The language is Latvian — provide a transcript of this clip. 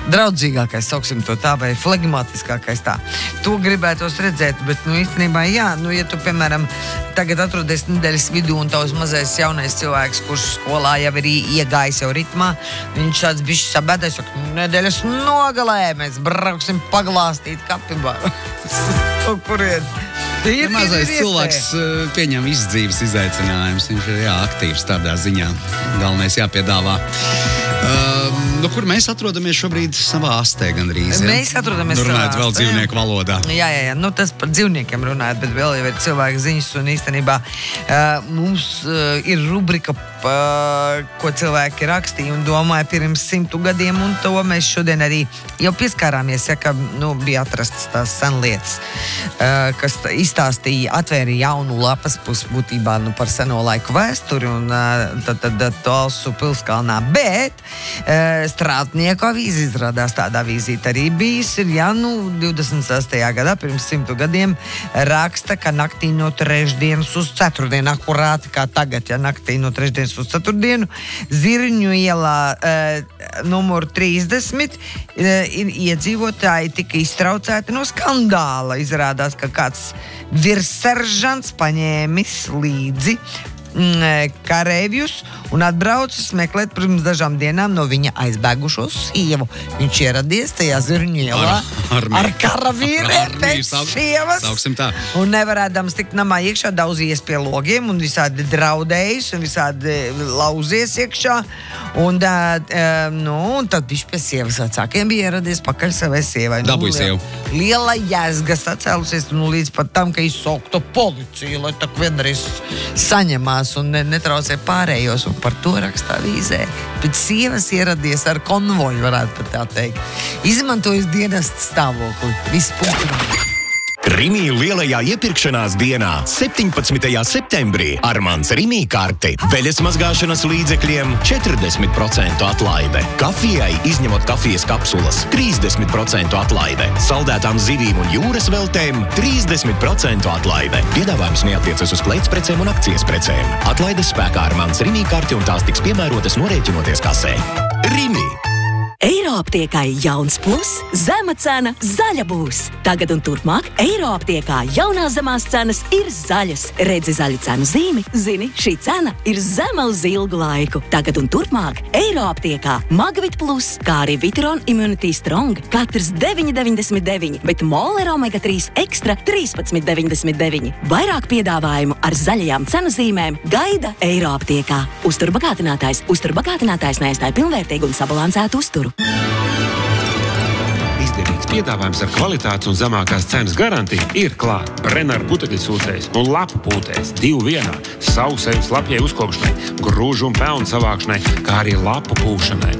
draudzīgākais, sauksim to tā, vai flegmatiskākais tā. To gribētos redzēt, bet, īstenībā, jā, ja tu, piemēram, tagad atrodies nedēļas vidū un tavs mazais jaunais cilvēks, kurš skolā jau ir iegājis jau ritmā, viņš šāds bišķi sabēdēs, saka, nedēļas nogalē, mēs brauksim paglāstīt kapibaru. Kaut kurien. Mazais cilvēks pieņem izdzīves izaicinājumus. Viņš ir aktīvs tādā ziņā. Galvenais jāpiedāvā. Kur mēs atrodamies šobrīd savā astē gandrīz? Ja? Mēs atrodamies savā astē. Runājot vēl dzīvnieku valodā. Jā. Tas par dzīvniekiem runājot, bet vēl jau ir cilvēku ziņas un īstenībā mums ir rubrika, ko cilvēki rakstīja un domāja pirms 100 gadiem, un to mēs šodien arī jau pieskārāmies, ka bija atrastas tās senlietas, kas izstāstīja, atvēra jaunu lapas pusi būtībā par seno laiku vēsturi un tad Talsu pilskalnā, bet Strātnieku avīze izrādās tāda avīzīte arī bijis ir, 26. gadā, pirms 100 gadiem, raksta, ka naktī no trešdienas uz ceturtdienu, akurāti kā tagad, naktī no trešdienas uz ceturtdienu, Zirņu ielā numur 30 iedzīvotāji tika iztraucēti no skandāla. Izrādās, ka kāds virsseržants paņēmis līdzi kareivjus un atbraucis meklēt pirms dažām dienām no viņa aizbēgušo sievu. Viņš ieradies tajā Zirņu ielā ar karavīriem pēc sievas un nevarēdams tikt namā iekšā, daudzies pie logiem un visādi draudējis un visādi lauzies iekšā un tad viņš pie sievas vecākiem bija ieradies pakaļ savai sievai. Dabūja sievu. Liela jēzga sacēlusies līdz pat tam, ka izsaukta policija, lai tak vienreiz saņemās un netraucē pārējos, un par to rakstā avīzē. Bet sievas ieradies ar konvoju, varētu pat tā teikt. Izmantojas dienesta stāvokli. Viss punkti. Rimī lielajā iepirkšanās dienā 17. septembrī ar mans Rimī karti. Veļas mazgāšanas līdzekļiem 40% atlaide. Kafijai, izņemot kafijas kapsulas, 30% atlaide. Saldētām zivīm un jūras veltēm 30% atlaide. Piedāvājums neatiecas uz kleitsprecēm un akcijas precēm. Atlaides spēkā ar mans Rimī karti un tās tiks piemērotas norēķinoties kasē. Rimī! Eiroaptiekai jauns plus, zema cena, zaļa būs. Tagad un turpmāk Eiroaptiekā jaunās zemās cenas ir zaļas. Redzi zaļu cenu zīmi, zini, šī cena ir zema uz ilgu laiku. Tagad un turpmāk Eiroaptiekā Magvit plus, kā arī Vitron Immunity Strong, katrs 9,99, bet Moler Omega 3 Extra 13,99. Vairāk piedāvājumu ar zaļajām cenu zīmēm gaida Eiroaptiekā. Uzturbagātinātājs neaizstāja pilnvērtīgu un sabalansētu uzturu. Izdevīgs piedāvājums ar kvalitātes un zemākās cenas garantiju ir klāt. Brenner putekļu sūcējs un lapu pūtējs 2 vienā, savu sevis lapjai uzkopšanai, grūžu un pelnu savākšanai, kā arī lapu pūšanai.